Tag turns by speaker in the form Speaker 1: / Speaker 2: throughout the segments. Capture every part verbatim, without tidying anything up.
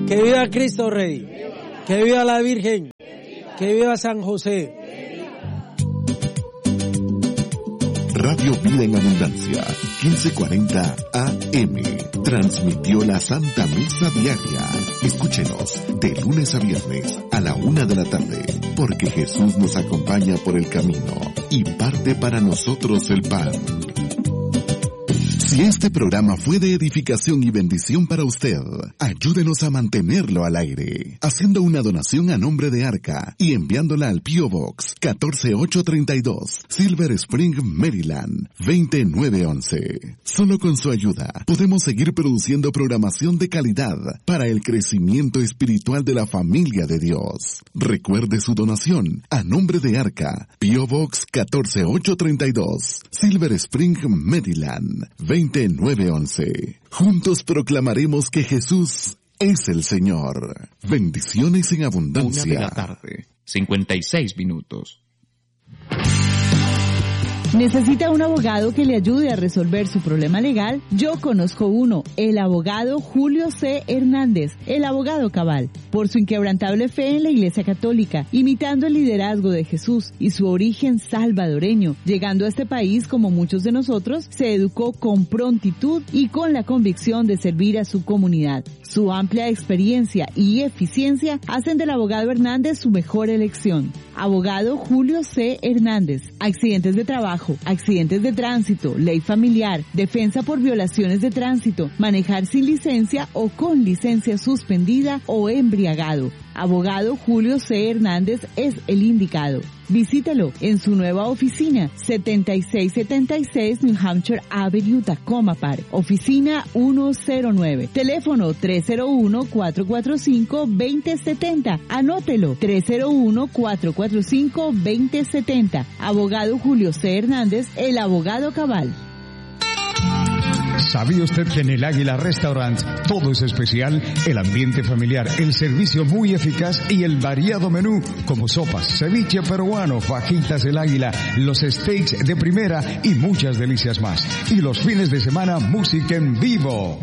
Speaker 1: Que viva Cristo Rey. Que viva la Virgen. Que viva San José.
Speaker 2: Radio Vida en Abundancia, quince cuarenta A M, transmitió la Santa Misa Diaria. Escúchenos de lunes a viernes a la una de la tarde, porque Jesús nos acompaña por el camino y parte para nosotros el pan. Si este programa fue de edificación y bendición para usted, ayúdenos a mantenerlo al aire, haciendo una donación a nombre de Arca y enviándola al P O Box catorce mil ochocientos treinta y dos, Silver Spring, Maryland, veinte mil novecientos once. Solo con su ayuda podemos seguir produciendo programación de calidad para el crecimiento espiritual de la familia de Dios. Recuerde su donación a nombre de Arca, P O Box catorce mil ochocientos treinta y dos, Silver Spring, Maryland, veinte mil novecientos once. Juntos proclamaremos que Jesús es el Señor. Bendiciones en abundancia.
Speaker 3: Una de la tarde, cincuenta y seis minutos.
Speaker 4: ¿Necesita un abogado que le ayude a resolver su problema legal? Yo conozco uno, el abogado Julio C. Hernández, el abogado cabal. Por su inquebrantable fe en la Iglesia Católica, imitando el liderazgo de Jesús y su origen salvadoreño, llegando a este país como muchos de nosotros, se educó con prontitud y con la convicción de servir a su comunidad. Su amplia experiencia y eficiencia hacen del abogado Hernández su mejor elección. Abogado Julio C. Hernández, accidentes de trabajo, accidentes de tránsito, ley familiar, defensa por violaciones de tránsito, manejar sin licencia o con licencia suspendida o embriagado. Abogado Julio C. Hernández es el indicado. Visítelo en su nueva oficina, setenta y seis setenta y seis New Hampshire Avenue, Tacoma Park, oficina ciento nueve, teléfono tres cero uno, cuatro cuatro cinco, dos cero siete cero, anótelo, tres cero uno, cuatro cuatro cinco, dos cero siete cero. Abogado Julio C. Hernández, el abogado cabal.
Speaker 5: ¿Sabía usted que en el Águila Restaurant todo es especial? El ambiente familiar, el servicio muy eficaz y el variado menú como sopas, ceviche peruano, fajitas del Águila, los steaks de primera y muchas delicias más. Y los fines de semana, música en vivo.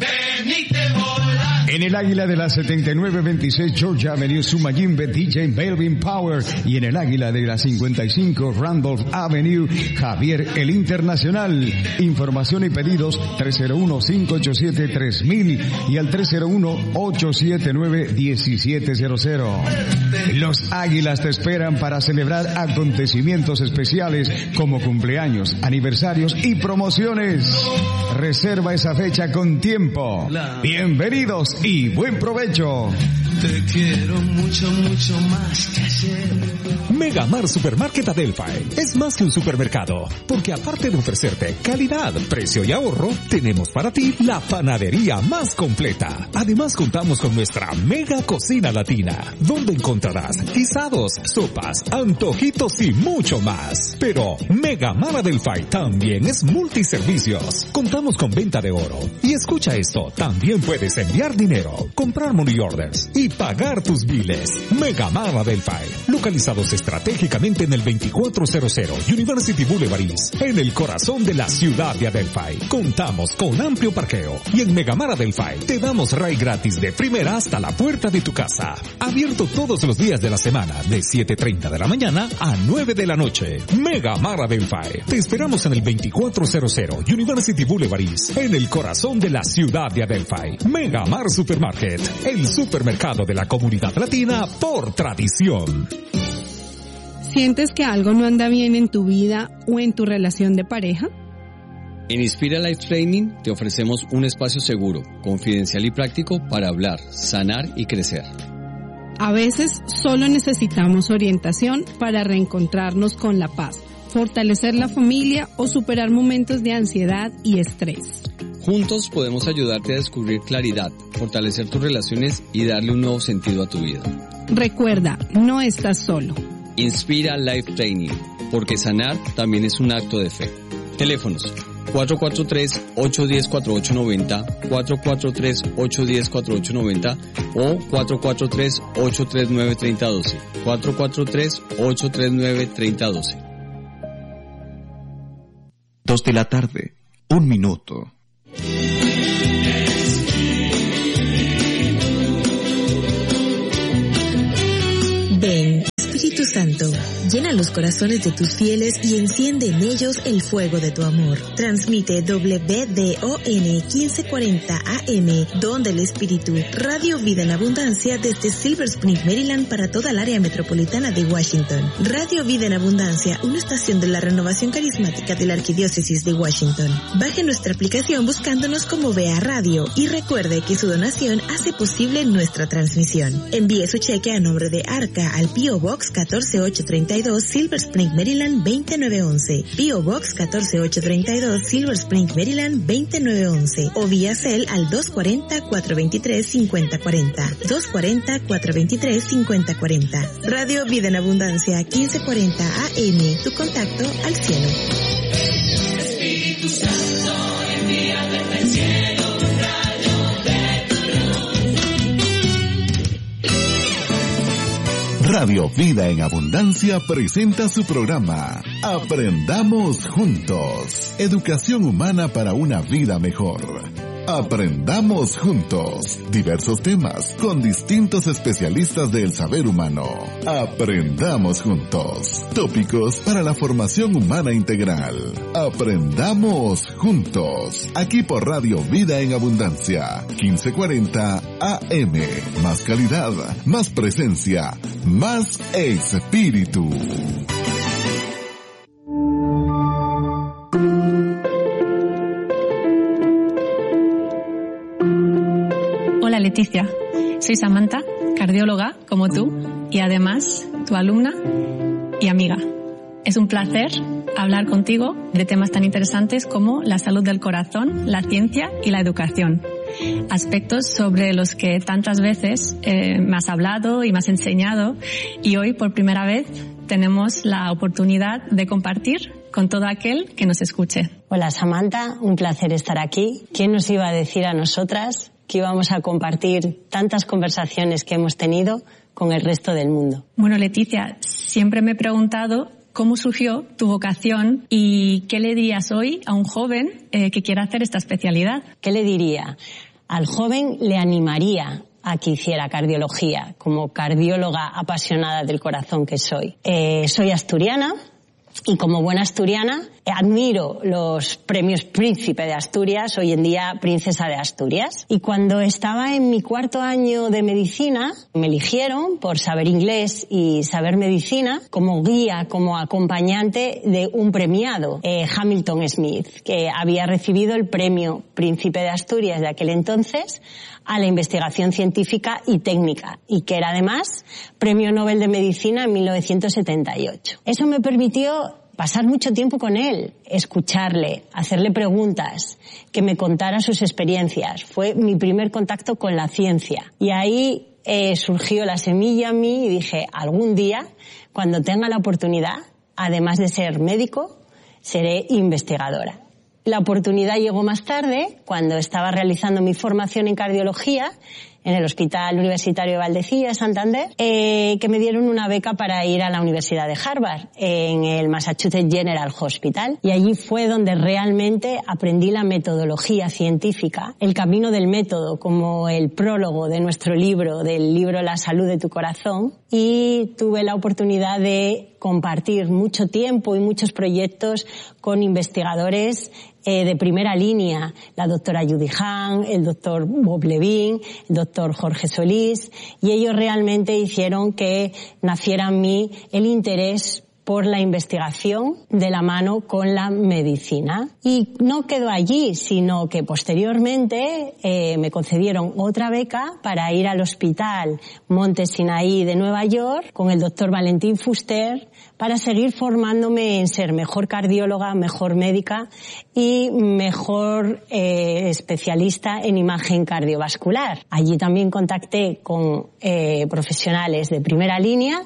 Speaker 5: En el Águila de la setenta y nueve veintiséis Georgia Avenue, Sumayimbe, D J Melvin Power. Y en el Águila de la cincuenta y cinco Randolph Avenue, Javier el Internacional. Información y pedidos tres cero uno, cinco ocho siete, tres mil y al tres cero uno, ocho siete nueve, uno siete cero cero. Los Águilas te esperan para celebrar acontecimientos especiales como cumpleaños, aniversarios y promociones. Reserva esa fecha con tiempo. Bienvenidos y buen provecho.
Speaker 6: Te quiero mucho, mucho más que ayer.
Speaker 7: Megamar Supermarket Adelphi es más que un supermercado, porque aparte de ofrecerte calidad, precio y ahorro, tenemos para ti la panadería más completa. Además contamos con nuestra mega cocina latina, donde encontrarás guisados, sopas, antojitos y mucho más. Pero Megamar Adelphi también es multiservicios. Contamos con venta de oro. Y escucha esto, también puedes enviar dinero, comprar money orders y pagar tus biles. Megamar Adelphi, localizados estratégicamente en el veinticuatrocientos University Boulevard East, en el corazón de la ciudad de Adelphi. Contamos con amplio parqueo y en Megamar Adelphi te damos ride gratis de primera hasta la puerta de tu casa. Abierto todos los días de la semana de siete treinta de la mañana a nueve de la noche. Megamar Adelphi. Te esperamos en el veinticuatrocientos University Boulevard East, en el corazón de la ciudad de Adelphi. Megamar Supermarket, el supermercado de la comunidad latina por tradición.
Speaker 8: ¿Sientes que algo no anda bien en tu vida o en tu relación de pareja?
Speaker 9: En Inspira Life Training te ofrecemos un espacio seguro, confidencial y práctico para hablar, sanar y crecer.
Speaker 8: A veces solo necesitamos orientación para reencontrarnos con la paz, fortalecer la familia o superar momentos de ansiedad y estrés.
Speaker 9: Juntos podemos ayudarte a descubrir claridad, fortalecer tus relaciones y darle un nuevo sentido a tu vida.
Speaker 8: Recuerda, no estás solo.
Speaker 9: Inspira Life Training, porque sanar también es un acto de fe. Teléfonos cuatro cuatro tres, ocho uno cero, cuatro ocho nueve cero, cuatro cuatro tres, ocho uno cero, cuatro ocho nueve cero o cuatro cuatro tres, ocho tres nueve, tres cero uno dos, cuatro cuatro tres, ocho tres nueve, tres cero uno dos.
Speaker 3: Dos de la tarde, un minuto.
Speaker 10: llena los corazones de tus fieles y enciende en ellos el fuego de tu amor. Transmite W D O N quince cuarenta A M, Don del Espíritu, Radio Vida en Abundancia desde Silver Spring, Maryland para toda el área metropolitana de Washington. Radio Vida en Abundancia, una estación de la renovación carismática de la Arquidiócesis de Washington. Baje nuestra aplicación buscándonos como V A Radio y recuerde que su donación hace posible nuestra transmisión. Envíe su cheque a nombre de Arca al P O Box catorce mil ochocientos treinta y dos, Silver Spring, Maryland veinte mil novecientos once. P O Box catorce mil ochocientos treinta y dos, Silver Spring, Maryland veinte mil novecientos once. O vía Cel al dos cuarenta, cuatrocientos veintitrés, cincuenta cuarenta. dos cuarenta, cuatrocientos veintitrés, cincuenta cuarenta. Radio Vida en Abundancia quince cuarenta A M. Tu contacto al cielo.
Speaker 6: Espíritu Santo, envía desde el cielo un rayo de tu luz.
Speaker 2: Radio Vida en Abundancia presenta su programa Aprendamos Juntos. Educación humana para una vida mejor. Aprendamos Juntos. Diversos temas con distintos especialistas del saber humano. Aprendamos Juntos. Tópicos para la formación humana integral. Aprendamos Juntos. Aquí por Radio Vida en Abundancia. quince cuarenta A M. Más calidad, más presencia, más espíritu.
Speaker 11: Hola Leticia, soy Samantha, cardióloga como tú y además tu alumna y amiga. Es un placer hablar contigo de temas tan interesantes como la salud del corazón, la ciencia y la educación. Aspectos sobre los que tantas veces eh, me has hablado y me has enseñado y hoy por primera vez tenemos la oportunidad de compartir con todo aquel que nos escuche.
Speaker 12: Hola Samantha, un placer estar aquí. ¿Quién nos iba a decir a nosotras que íbamos a compartir tantas conversaciones que hemos tenido con el resto del mundo?
Speaker 11: Bueno, Leticia, siempre me he preguntado cómo surgió tu vocación y qué le dirías hoy a un joven eh, que quiera hacer esta especialidad.
Speaker 12: ¿Qué le diría? Al joven le animaría a que hiciera cardiología, como cardióloga apasionada del corazón que soy. Eh, soy asturiana. Y como buena asturiana, admiro los premios Príncipe de Asturias, hoy en día Princesa de Asturias. Y cuando estaba en mi cuarto año de medicina, me eligieron por saber inglés y saber medicina como guía, como acompañante de un premiado, eh, Hamilton Smith, que había recibido el premio Príncipe de Asturias de aquel entonces a la investigación científica y técnica, y que era además Premio Nobel de Medicina en mil novecientos setenta y ocho. Eso me permitió pasar mucho tiempo con él, escucharle, hacerle preguntas, que me contara sus experiencias. Fue mi primer contacto con la ciencia. Y ahí eh, surgió la semilla en mí y dije, algún día, cuando tenga la oportunidad, además de ser médico, seré investigadora. La oportunidad llegó más tarde, cuando estaba realizando mi formación en cardiología en el Hospital Universitario de Valdecilla, Santander, eh, que me dieron una beca para ir a la Universidad de Harvard, en el Massachusetts General Hospital. Y allí fue donde realmente aprendí la metodología científica, el camino del método, como el prólogo de nuestro libro, del libro La salud de tu corazón. Y tuve la oportunidad de compartir mucho tiempo y muchos proyectos con investigadores Eh, de primera línea, la doctora Judy Hahn, el doctor Bob Levine, el doctor Jorge Solís, y ellos realmente hicieron que naciera en mí el interés por la investigación de la mano con la medicina. Y no quedó allí, sino que posteriormente eh, me concedieron otra beca para ir al Hospital Monte Sinaí de Nueva York con el doctor Valentín Fuster para seguir formándome en ser mejor cardióloga, mejor médica y mejor eh, especialista en imagen cardiovascular. Allí también contacté con eh, profesionales de primera línea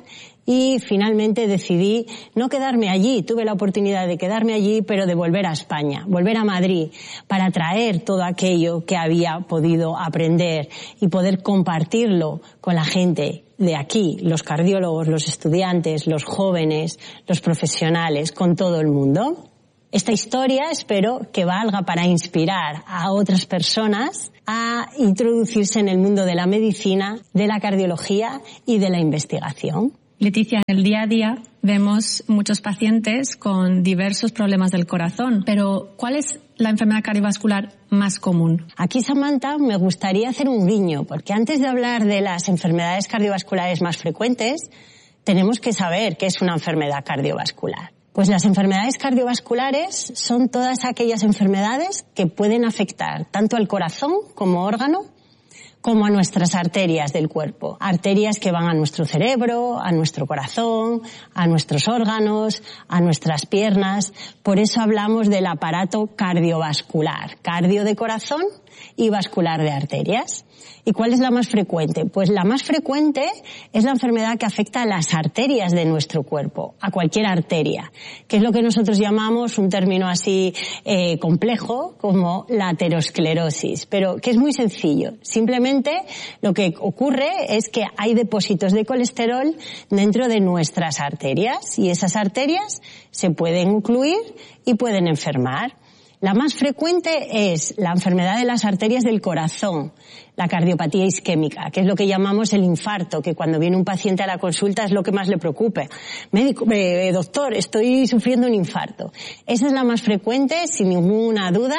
Speaker 12: y finalmente decidí no quedarme allí. Tuve la oportunidad de quedarme allí, pero de volver a España, volver a Madrid, para traer todo aquello que había podido aprender y poder compartirlo con la gente de aquí, los cardiólogos, los estudiantes, los jóvenes, los profesionales, con todo el mundo. Esta historia espero que valga para inspirar a otras personas a introducirse en el mundo de la medicina, de la cardiología y de la investigación.
Speaker 11: Leticia, en el día a día vemos muchos pacientes con diversos problemas del corazón, pero ¿cuál es la enfermedad cardiovascular más común?
Speaker 12: Aquí, Samantha, me gustaría hacer un guiño, porque antes de hablar de las enfermedades cardiovasculares más frecuentes, tenemos que saber qué es una enfermedad cardiovascular. Pues las enfermedades cardiovasculares son todas aquellas enfermedades que pueden afectar tanto al corazón como órgano, como a nuestras arterias del cuerpo. Arterias que van a nuestro cerebro, a nuestro corazón, a nuestros órganos, a nuestras piernas. Por eso hablamos del aparato cardiovascular. Cardio de corazón y vascular de arterias. ¿Y cuál es la más frecuente? Pues la más frecuente es la enfermedad que afecta a las arterias de nuestro cuerpo, a cualquier arteria, que es lo que nosotros llamamos, un término así eh, complejo, como la aterosclerosis, pero que es muy sencillo. Simplemente lo que ocurre es que hay depósitos de colesterol dentro de nuestras arterias y esas arterias se pueden ocluir y pueden enfermar. La más frecuente es la enfermedad de las arterias del corazón, la cardiopatía isquémica, que es lo que llamamos el infarto, que cuando viene un paciente a la consulta es lo que más le preocupa. Médico, eh, doctor, estoy sufriendo un infarto. Esa es la más frecuente, sin ninguna duda,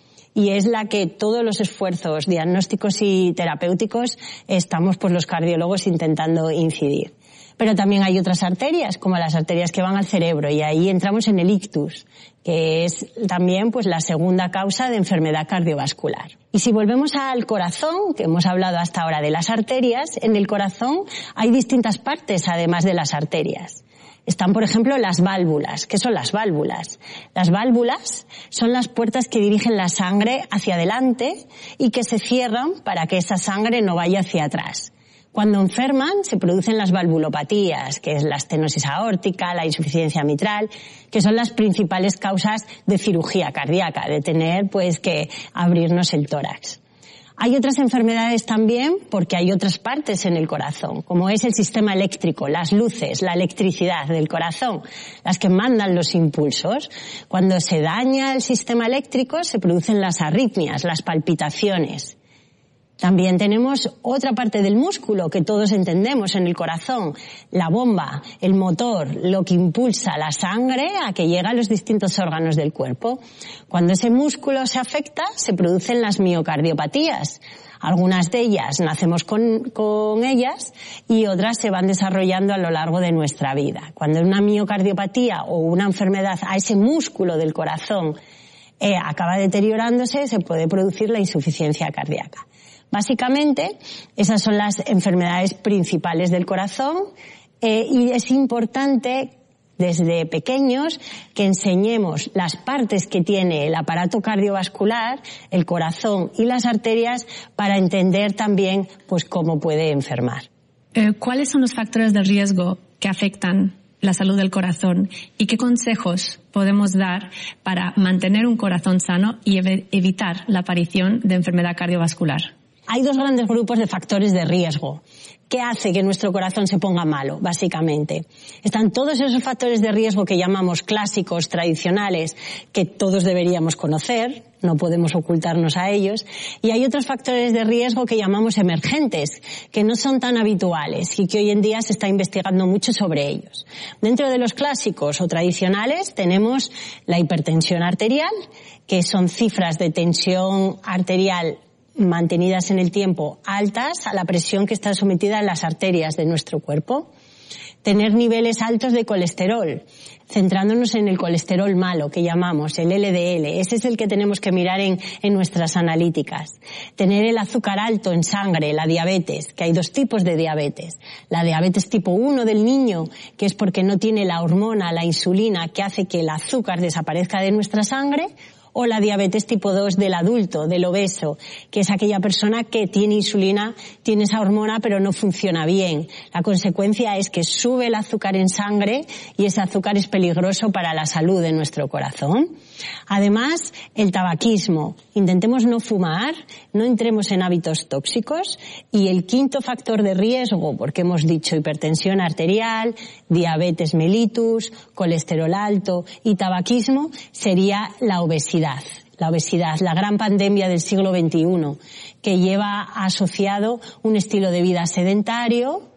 Speaker 12: y es la que todos los esfuerzos diagnósticos y terapéuticos estamos, pues, los cardiólogos intentando incidir. Pero también hay otras arterias, como las arterias que van al cerebro, y ahí entramos en el ictus, que es también, pues, la segunda causa de enfermedad cardiovascular. Y si volvemos al corazón, que hemos hablado hasta ahora de las arterias, en el corazón hay distintas partes además de las arterias. Están, por ejemplo, las válvulas. ¿Qué son las válvulas? Las válvulas son las puertas que dirigen la sangre hacia adelante y que se cierran para que esa sangre no vaya hacia atrás. Cuando enferman se producen las valvulopatías, que es la estenosis aórtica, la insuficiencia mitral, que son las principales causas de cirugía cardíaca, de tener, pues, que abrirnos el tórax. Hay otras enfermedades también porque hay otras partes en el corazón, como es el sistema eléctrico, las luces, la electricidad del corazón, las que mandan los impulsos. Cuando se daña el sistema eléctrico se producen las arritmias, las palpitaciones. También tenemos otra parte del músculo que todos entendemos en el corazón, la bomba, el motor, lo que impulsa la sangre a que llegue a los distintos órganos del cuerpo. Cuando ese músculo se afecta, se producen las miocardiopatías. Algunas de ellas nacemos con, con ellas y otras se van desarrollando a lo largo de nuestra vida. Cuando una miocardiopatía o una enfermedad a ese músculo del corazón eh, acaba deteriorándose, se puede producir la insuficiencia cardíaca. Básicamente, esas son las enfermedades principales del corazón eh, y es importante desde pequeños que enseñemos las partes que tiene el aparato cardiovascular, el corazón y las arterias para entender también, pues, cómo puede enfermar.
Speaker 11: Eh, ¿Cuáles son los factores de riesgo que afectan la salud del corazón y qué consejos podemos dar para mantener un corazón sano y ev- evitar la aparición de enfermedad cardiovascular?
Speaker 12: Hay dos grandes grupos de factores de riesgo. ¿Qué hace que nuestro corazón se ponga malo, básicamente? Están todos esos factores de riesgo que llamamos clásicos, tradicionales, que todos deberíamos conocer, no podemos ocultarnos a ellos, y hay otros factores de riesgo que llamamos emergentes, que no son tan habituales y que hoy en día se está investigando mucho sobre ellos. Dentro de los clásicos o tradicionales tenemos la hipertensión arterial, que son cifras de tensión arterial mantenidas en el tiempo altas a la presión que está sometida en las arterias de nuestro cuerpo. Tener niveles altos de colesterol, centrándonos en el colesterol malo que llamamos, el L D L. Ese es el que tenemos que mirar en, en nuestras analíticas. Tener el azúcar alto en sangre, la diabetes, que hay dos tipos de diabetes. La diabetes tipo uno del niño, que es porque no tiene la hormona, la insulina, que hace que el azúcar desaparezca de nuestra sangre, o la diabetes tipo dos del adulto, del obeso, que es aquella persona que tiene insulina, tiene esa hormona, pero no funciona bien. La consecuencia es que sube el azúcar en sangre y ese azúcar es peligroso para la salud de nuestro corazón. Además, el tabaquismo. Intentemos no fumar, no entremos en hábitos tóxicos. Y el quinto factor de riesgo, porque hemos dicho hipertensión arterial, diabetes mellitus, colesterol alto y tabaquismo, sería la obesidad. La obesidad, la gran pandemia del siglo veintiuno, que lleva asociado un estilo de vida sedentario,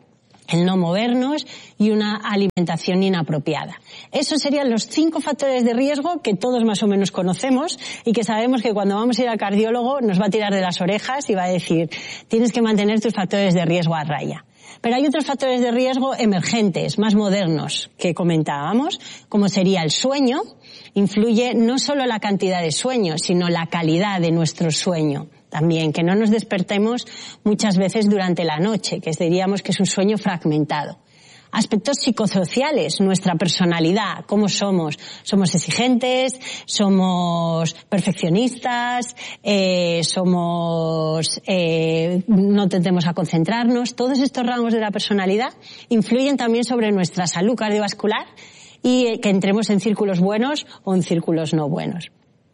Speaker 12: el no movernos y una alimentación inapropiada. Esos serían los cinco factores de riesgo que todos más o menos conocemos y que sabemos que cuando vamos a ir al cardiólogo nos va a tirar de las orejas y va a decir, tienes que mantener tus factores de riesgo a raya. Pero hay otros factores de riesgo emergentes, más modernos, que comentábamos, como sería el sueño. Influye no solo la cantidad de sueño, sino la calidad de nuestro sueño. También, que no nos despertemos muchas veces durante la noche, que diríamos que es un sueño fragmentado. Aspectos psicosociales, nuestra personalidad, cómo somos. Somos exigentes, somos perfeccionistas, eh, somos, eh, no tendemos a concentrarnos. Todos estos rasgos de la personalidad influyen también sobre nuestra salud cardiovascular y eh, que entremos en círculos buenos o en círculos no buenos.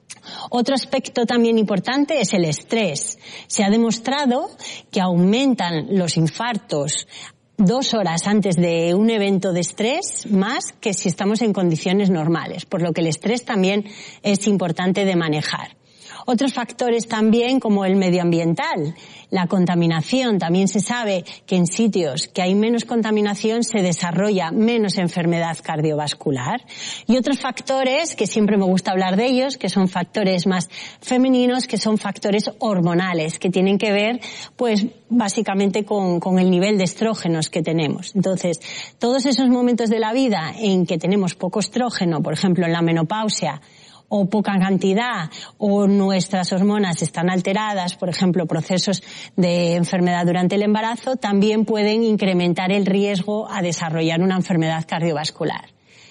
Speaker 12: Otro aspecto también importante es el estrés. Se ha demostrado que aumentan los infartos dos horas antes de un evento de estrés más que si estamos en condiciones normales, por lo que el estrés también es importante de manejar. Otros factores también como el medioambiental, la contaminación. También se sabe que en sitios que hay menos contaminación se desarrolla menos enfermedad cardiovascular. Y otros factores, que siempre me gusta hablar de ellos, que son factores más femeninos, que son factores hormonales, que tienen que ver, pues, básicamente con, con el nivel de estrógenos que tenemos. Entonces, todos esos momentos de la vida en que tenemos poco estrógeno, por ejemplo, en la menopausia, o poca cantidad, o nuestras hormonas están alteradas, por ejemplo, procesos de enfermedad durante el embarazo, también pueden incrementar el riesgo a desarrollar una enfermedad cardiovascular.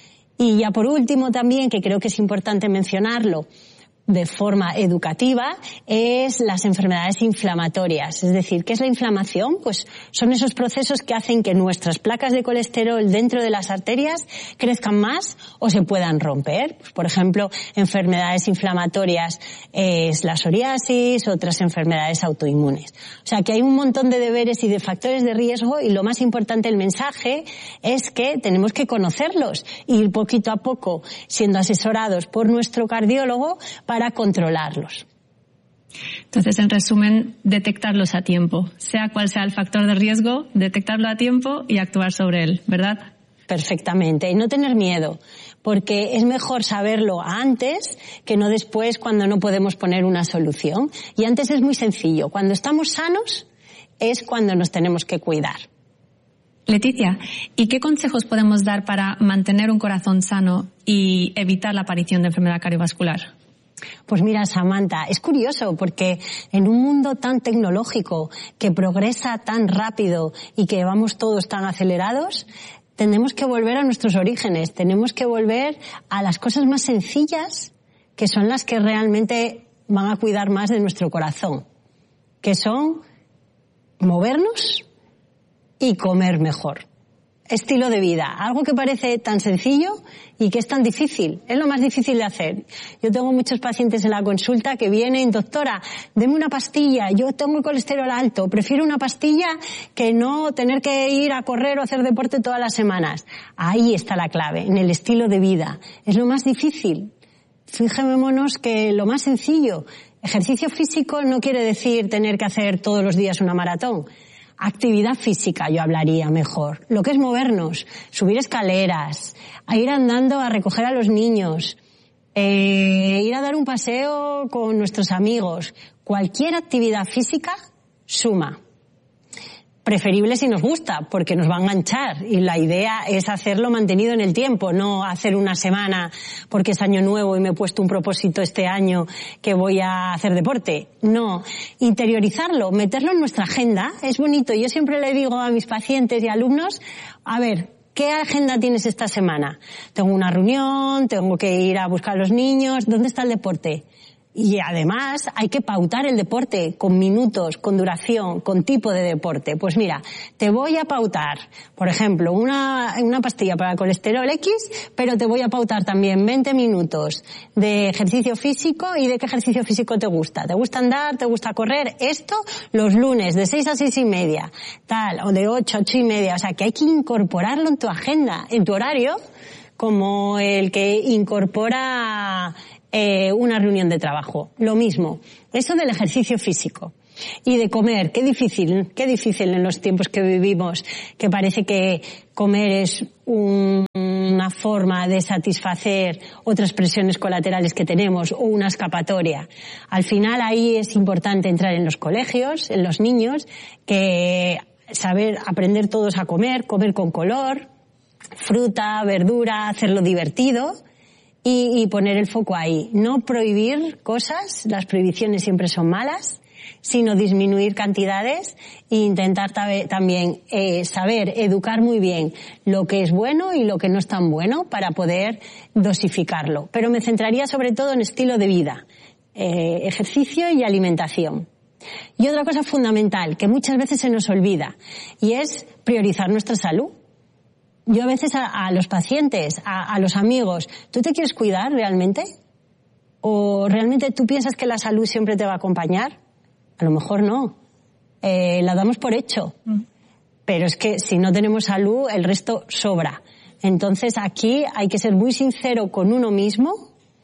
Speaker 12: Y ya por último también, que creo que es importante mencionarlo, de forma educativa, es las enfermedades inflamatorias. Es decir, ¿qué es la inflamación? Pues son esos procesos que hacen que nuestras placas de colesterol dentro de las arterias crezcan más o se puedan romper. Pues, por ejemplo, enfermedades inflamatorias es la psoriasis, otras enfermedades autoinmunes. O sea, que hay un montón de deberes y de factores de riesgo, y lo más importante, el mensaje, es que tenemos que conocerlos y ir poquito a poco siendo asesorados por nuestro cardiólogo para controlarlos.
Speaker 11: Entonces, en resumen, detectarlos a tiempo. Sea cual sea el factor de riesgo, detectarlo a tiempo y actuar sobre él, ¿verdad?
Speaker 12: Perfectamente. Y no tener miedo, porque es mejor saberlo antes que no después, cuando no podemos poner una solución. Y antes es muy sencillo. Cuando estamos sanos es cuando nos tenemos que cuidar.
Speaker 11: Leticia, ¿y qué consejos podemos dar para mantener un corazón sano y evitar la aparición de enfermedad cardiovascular?
Speaker 12: Pues mira, Samantha, es curioso porque en un mundo tan tecnológico, que progresa tan rápido y que vamos todos tan acelerados, tenemos que volver a nuestros orígenes, tenemos que volver a las cosas más sencillas, que son las que realmente van a cuidar más de nuestro corazón, que son movernos y comer mejor. Estilo de vida, algo que parece tan sencillo y que es tan difícil, es lo más difícil de hacer. Yo tengo muchos pacientes en la consulta que vienen, doctora, deme una pastilla, yo tengo el colesterol alto, prefiero una pastilla que no tener que ir a correr o hacer deporte todas las semanas. Ahí está la clave, en el estilo de vida, es lo más difícil. Fijémonos que lo más sencillo, ejercicio físico no quiere decir tener que hacer todos los días una maratón. Actividad física yo hablaría mejor. Lo que es movernos, subir escaleras, a ir andando a recoger a los niños, eh, ir a dar un paseo con nuestros amigos. Cualquier actividad física suma. Preferible si nos gusta, porque nos va a enganchar, y la idea es hacerlo mantenido en el tiempo, no hacer una semana porque es año nuevo y me he puesto un propósito este año que voy a hacer deporte. No, interiorizarlo, meterlo en nuestra agenda, es bonito. Yo siempre le digo a mis pacientes y alumnos, a ver, ¿qué agenda tienes esta semana? Tengo una reunión, tengo que ir a buscar a los niños, ¿dónde está el deporte? Y además hay que pautar el deporte con minutos, con duración, con tipo de deporte. Pues mira, te voy a pautar, por ejemplo, una, una pastilla para el colesterol X, pero te voy a pautar también veinte minutos de ejercicio físico. ¿Y de qué ejercicio físico te gusta? ¿Te gusta andar? ¿Te gusta correr? Esto los lunes de seis a seis y media, tal, o de ocho a ocho y media. O sea, que hay que incorporarlo en tu agenda, en tu horario, como el que incorpora Eh, una reunión de trabajo. Lo mismo. Eso del ejercicio físico. Y de comer, qué difícil, qué difícil en los tiempos que vivimos, que parece que comer es un, una forma de satisfacer otras presiones colaterales que tenemos o una escapatoria. Al final ahí es importante entrar en los colegios, en los niños, que saber aprender todos a comer, comer con color, fruta, verdura, hacerlo divertido. Y, y poner el foco ahí. No prohibir cosas, las prohibiciones siempre son malas, sino disminuir cantidades e intentar también eh, saber educar muy bien lo que es bueno y lo que no es tan bueno para poder dosificarlo. Pero me centraría sobre todo en estilo de vida, eh, ejercicio y alimentación. Y otra cosa fundamental que muchas veces se nos olvida y es priorizar nuestra salud. Yo a veces a, a los pacientes, a, a los amigos, ¿tú te quieres cuidar realmente? ¿O realmente tú piensas que la salud siempre te va a acompañar? A lo mejor no. Eh, la damos por hecho. Mm. Pero es que si no tenemos salud, el resto sobra. Entonces aquí hay que ser muy sincero con uno mismo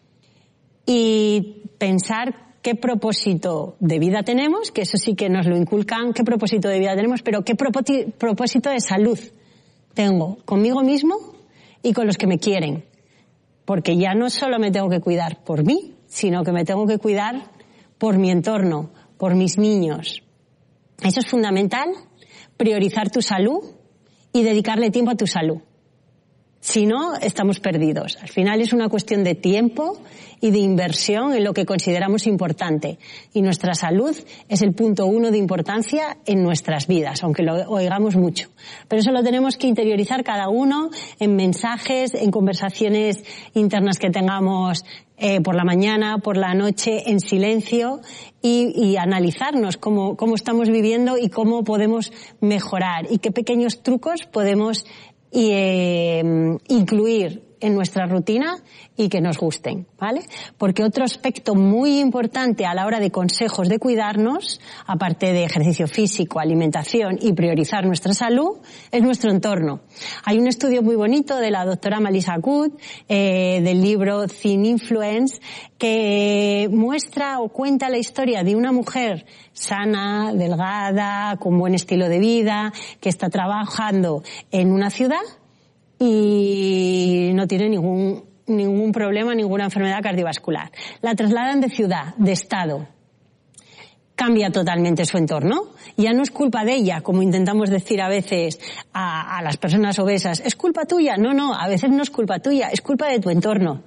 Speaker 12: y pensar qué propósito de vida tenemos, que eso sí que nos lo inculcan, qué propósito de vida tenemos, pero qué propósito de salud tengo conmigo mismo y con los que me quieren. Porque ya no solo me tengo que cuidar por mí, sino que me tengo que cuidar por mi entorno, por mis niños. Eso es fundamental, priorizar tu salud y dedicarle tiempo a tu salud. Si no, estamos perdidos. Al final es una cuestión de tiempo y de inversión en lo que consideramos importante. Y nuestra salud es el punto uno de importancia en nuestras vidas, aunque lo oigamos mucho. Pero eso lo tenemos que interiorizar cada uno en mensajes, en conversaciones internas que tengamos eh, por la mañana, por la noche, en silencio y, y analizarnos cómo, cómo estamos viviendo y cómo podemos mejorar y qué pequeños trucos podemos y eh, incluir en nuestra rutina y que nos gusten, ¿vale? Porque otro aspecto muy importante a la hora de consejos de cuidarnos, aparte de ejercicio físico, alimentación y priorizar nuestra salud, es nuestro entorno. Hay un estudio muy bonito de la doctora Melissa Good, eh, del libro Thin Influence, que muestra o cuenta la historia de una mujer sana, delgada, con buen estilo de vida, que está trabajando en una ciudad y no tiene ningún, ningún problema, ninguna enfermedad cardiovascular. La trasladan de ciudad, de estado. Cambia totalmente su entorno. Ya no es culpa de ella, como intentamos decir a veces a, a las personas obesas. ¿Es culpa tuya? No, no, a veces no es culpa tuya, es culpa de tu entorno.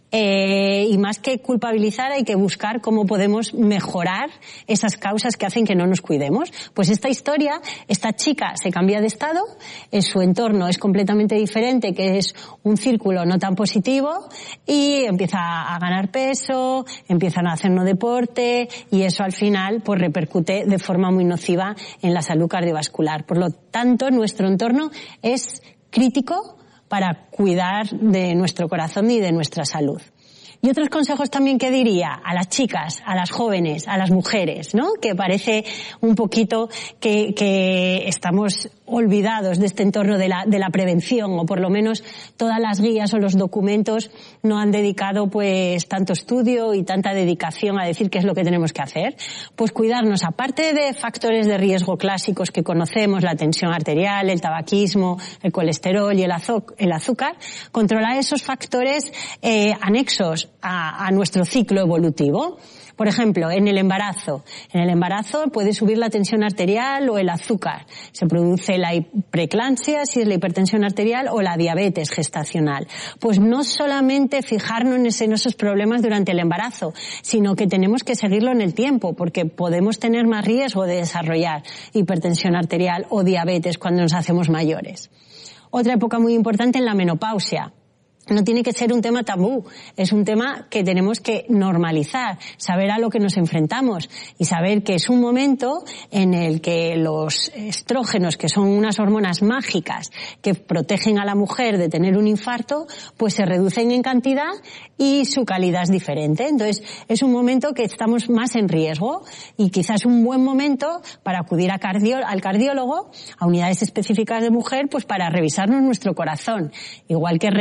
Speaker 12: Eh, y más que culpabilizar, hay que buscar cómo podemos mejorar esas causas que hacen que no nos cuidemos. Pues esta historia, esta chica se cambia de estado, en su entorno es completamente diferente, que es un círculo no tan positivo, y empieza a ganar peso, empiezan a hacer no deporte, y eso al final pues repercute de forma muy nociva en la salud cardiovascular. Por lo tanto, nuestro entorno es crítico para cuidar de nuestro corazón y de nuestra salud. Y otros consejos también que diría a las chicas, a las jóvenes, a las mujeres, ¿no? Que parece un poquito que, que estamos olvidados de este entorno de la, de la prevención, o por lo menos todas las guías o los documentos no han dedicado pues tanto estudio y tanta dedicación a decir qué es lo que tenemos que hacer. Pues cuidarnos, aparte de factores de riesgo clásicos que conocemos, la tensión arterial, el tabaquismo, el colesterol y el, azu- el azúcar, controlar esos factores eh, anexos A, a nuestro ciclo evolutivo. Por ejemplo, en el embarazo. En el embarazo puede subir la tensión arterial o el azúcar. Se produce la preeclampsia, si es la hipertensión arterial, o la diabetes gestacional. Pues no solamente fijarnos en esos problemas durante el embarazo, sino que tenemos que seguirlo en el tiempo, porque podemos tener más riesgo de desarrollar hipertensión arterial o diabetes cuando nos hacemos mayores. Otra época muy importante es la menopausia. No tiene que ser un tema tabú, es un tema que tenemos que normalizar, saber a lo que nos enfrentamos y saber que es un momento en el que los estrógenos, que son unas hormonas mágicas que protegen a la mujer de tener un infarto, pues se reducen en cantidad y su calidad es diferente. Entonces es un momento que estamos más en riesgo y quizás un buen momento para acudir a cardio- al cardiólogo, a unidades específicas de mujer, pues para revisarnos nuestro corazón. Igual que revisamos el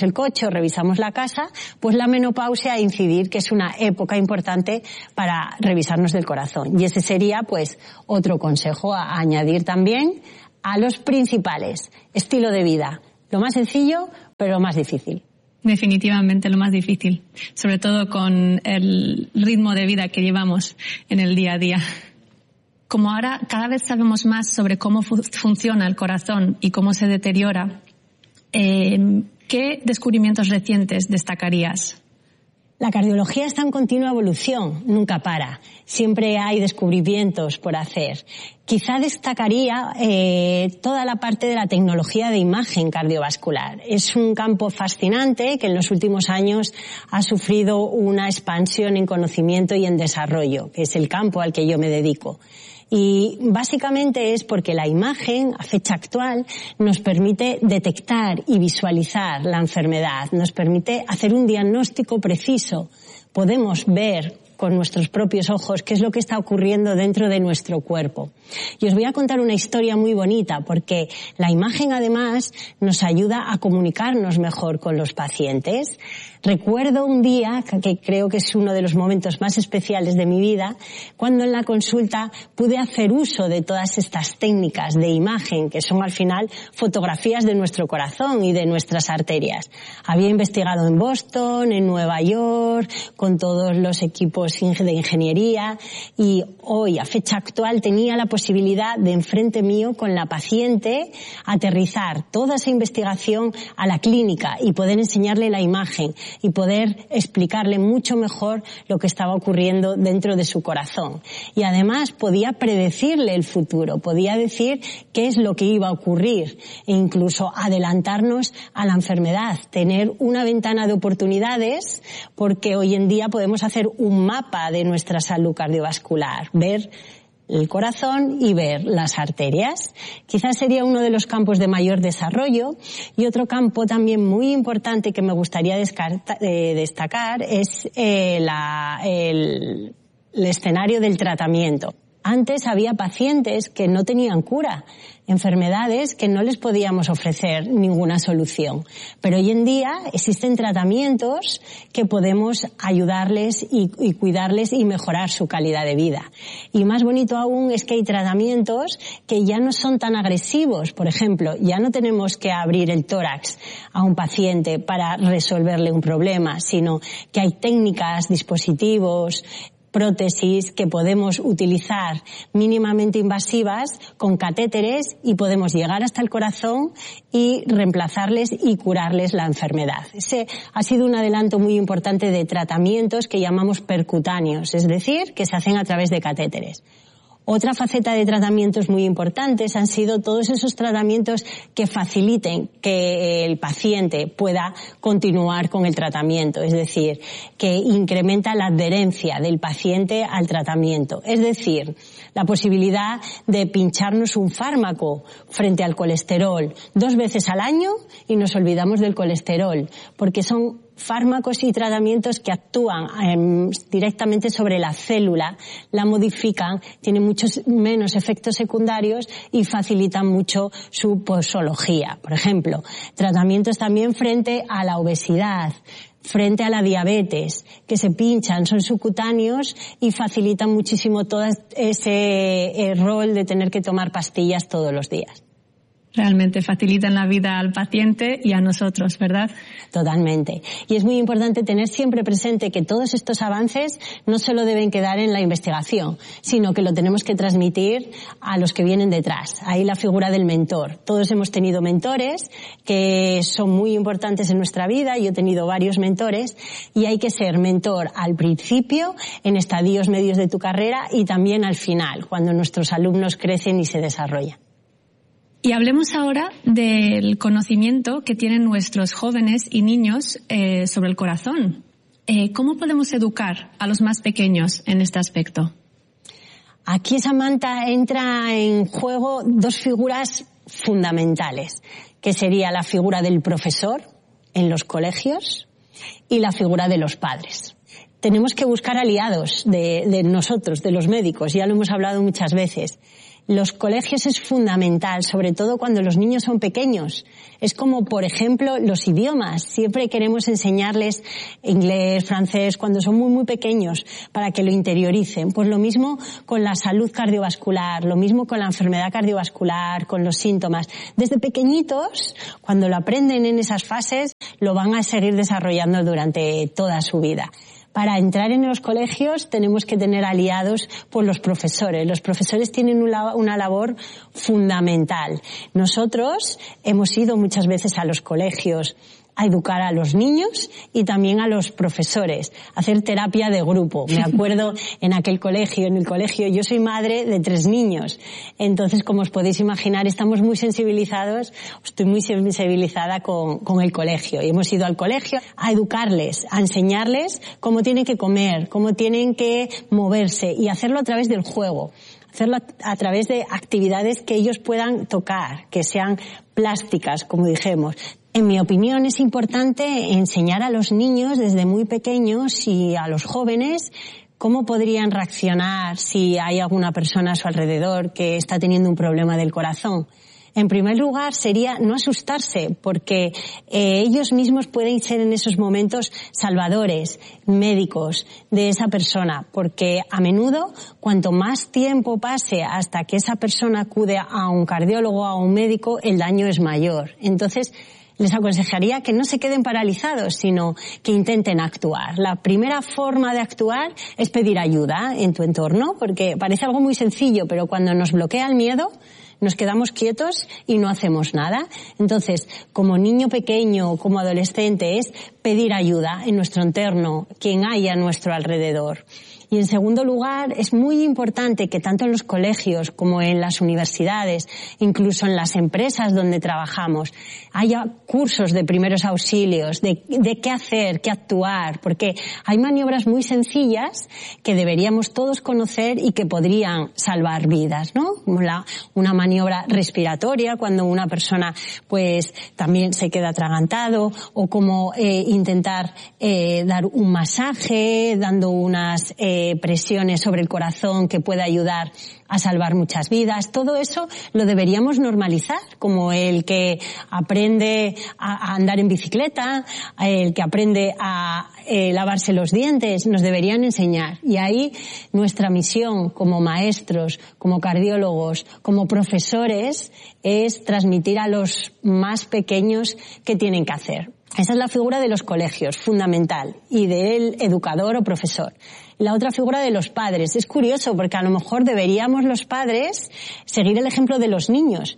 Speaker 12: el coche o revisamos la casa, pues la menopausia a incidir que es una época importante para revisarnos del corazón. Y ese sería pues otro consejo a añadir también a los principales. Estilo de vida. Lo más sencillo, pero lo más difícil.
Speaker 11: Definitivamente lo más difícil, sobre todo con el ritmo de vida que llevamos en el día a día. Como ahora cada vez sabemos más sobre cómo fu- funciona el corazón y cómo se deteriora, eh, ¿qué descubrimientos recientes destacarías?
Speaker 12: La cardiología está en continua evolución, nunca para. Siempre hay descubrimientos por hacer. Quizá destacaría eh, toda la parte de la tecnología de imagen cardiovascular. Es un campo fascinante que en los últimos años ha sufrido una expansión en conocimiento y en desarrollo, que es el campo al que yo me dedico. Y básicamente es porque la imagen, a fecha actual, nos permite detectar y visualizar la enfermedad, nos permite hacer un diagnóstico preciso. Podemos ver con nuestros propios ojos qué es lo que está ocurriendo dentro de nuestro cuerpo. Y os voy a contar una historia muy bonita, porque la imagen además nos ayuda a comunicarnos mejor con los pacientes. Recuerdo un día, que creo que es uno de los momentos más especiales de mi vida, cuando en la consulta pude hacer uso de todas estas técnicas de imagen, que son al final fotografías de nuestro corazón y de nuestras arterias. Había investigado en Boston, en Nueva York, con todos los equipos de ingeniería, y hoy, a fecha actual, tenía la posibilidad de enfrente mío, con la paciente, aterrizar toda esa investigación a la clínica y poder enseñarle la imagen y poder explicarle mucho mejor lo que estaba ocurriendo dentro de su corazón. Y además podía predecirle el futuro, podía decir qué es lo que iba a ocurrir e incluso adelantarnos a la enfermedad, tener una ventana de oportunidades, porque hoy en día podemos hacer un mapa de nuestra salud cardiovascular, ver el corazón y ver las arterias. Quizás sería uno de los campos de mayor desarrollo. Y otro campo también muy importante que me gustaría descarta, eh, destacar es eh, la, el, el escenario del tratamiento. Antes había pacientes que no tenían cura, enfermedades que no les podíamos ofrecer ninguna solución. Pero hoy en día existen tratamientos que podemos ayudarles y, y cuidarles y mejorar su calidad de vida. Y más bonito aún es que hay tratamientos que ya no son tan agresivos. Por ejemplo, ya no tenemos que abrir el tórax a un paciente para resolverle un problema, sino que hay técnicas, dispositivos, prótesis que podemos utilizar mínimamente invasivas con catéteres y podemos llegar hasta el corazón y reemplazarles y curarles la enfermedad. Ese ha sido un adelanto muy importante de tratamientos que llamamos percutáneos, es decir, que se hacen a través de catéteres. Otra faceta de tratamientos muy importantes han sido todos esos tratamientos que faciliten que el paciente pueda continuar con el tratamiento, es decir, que incrementa la adherencia del paciente al tratamiento. Es decir, la posibilidad de pincharnos un fármaco frente al colesterol dos veces al año y nos olvidamos del colesterol, porque son fármacos y tratamientos que actúan eh, directamente sobre la célula, la modifican, tienen muchos menos efectos secundarios y facilitan mucho su posología. Por ejemplo, tratamientos también frente a la obesidad, frente a la diabetes, que se pinchan, son subcutáneos y facilitan muchísimo todo ese eh, rol de tener que tomar pastillas todos los días.
Speaker 11: Realmente facilitan la vida al paciente y a nosotros, ¿verdad?
Speaker 12: Totalmente. Y es muy importante tener siempre presente que todos estos avances no solo deben quedar en la investigación, sino que lo tenemos que transmitir a los que vienen detrás. Ahí la figura del mentor. Todos hemos tenido mentores que son muy importantes en nuestra vida. Yo he tenido varios mentores y hay que ser mentor al principio, en estadios medios de tu carrera y también al final, cuando nuestros alumnos crecen y se desarrollan.
Speaker 11: Y hablemos ahora del conocimiento que tienen nuestros jóvenes y niños eh, sobre el corazón. Eh, ¿Cómo podemos educar a los más pequeños en este aspecto?
Speaker 12: Aquí, Samantha, entra en juego dos figuras fundamentales, que sería la figura del profesor en los colegios y la figura de los padres. Tenemos que buscar aliados de, de nosotros, de los médicos, ya lo hemos hablado muchas veces. los colegios es fundamental, sobre todo cuando los niños son pequeños. Es como, por ejemplo, los idiomas. Siempre queremos enseñarles inglés, francés, cuando son muy, muy pequeños, para que lo interioricen. Pues lo mismo con la salud cardiovascular, lo mismo con la enfermedad cardiovascular, con los síntomas. Desde pequeñitos, cuando lo aprenden en esas fases, lo van a seguir desarrollando durante toda su vida. Para entrar en los colegios tenemos que tener aliados por los profesores. Los profesores tienen una labor fundamental. Nosotros hemos ido muchas veces a los colegios a educar a los niños y también a los profesores, hacer terapia de grupo. Me acuerdo en aquel colegio, en el colegio, yo soy madre de tres niños, entonces, como os podéis imaginar, estamos muy sensibilizados, estoy muy sensibilizada con, con el colegio, y hemos ido al colegio a educarles, a enseñarles cómo tienen que comer, cómo tienen que moverse, y hacerlo a través del juego. Hacerlo a, a través de actividades que ellos puedan tocar, que sean plásticas, como dijimos. En mi opinión, es importante enseñar a los niños desde muy pequeños y a los jóvenes cómo podrían reaccionar si hay alguna persona a su alrededor que está teniendo un problema del corazón. En primer lugar, sería no asustarse, porque eh, ellos mismos pueden ser en esos momentos salvadores, médicos de esa persona, porque a menudo, cuanto más tiempo pase hasta que esa persona acude a un cardiólogo o a un médico, el daño es mayor. Entonces, les aconsejaría que no se queden paralizados, sino que intenten actuar. La primera forma de actuar es pedir ayuda en tu entorno, porque parece algo muy sencillo, pero cuando nos bloquea el miedo, nos quedamos quietos y no hacemos nada. Entonces, como niño pequeño, como adolescente, es pedir ayuda en nuestro entorno, quien haya a nuestro alrededor. Y en segundo lugar, es muy importante que tanto en los colegios como en las universidades, incluso en las empresas donde trabajamos, haya cursos de primeros auxilios, de, de qué hacer, qué actuar, porque hay maniobras muy sencillas que deberíamos todos conocer y que podrían salvar vidas, ¿no? Como la, una maniobra respiratoria, cuando una persona pues también se queda atragantado, o como eh, intentar eh, dar un masaje, dando unas eh, presiones sobre el corazón que puede ayudar a salvar muchas vidas. Todo eso lo deberíamos normalizar, como el que aprende a, a andar en bicicleta, el que aprende a eh, lavarse los dientes, nos deberían enseñar. Y ahí nuestra misión como maestros, como cardiólogos, como profesores, es transmitir a los más pequeños qué tienen que hacer. Esa es la figura de los colegios, fundamental, y del educador o profesor. La otra figura de los padres. Es curioso porque a lo mejor deberíamos los padres seguir el ejemplo de los niños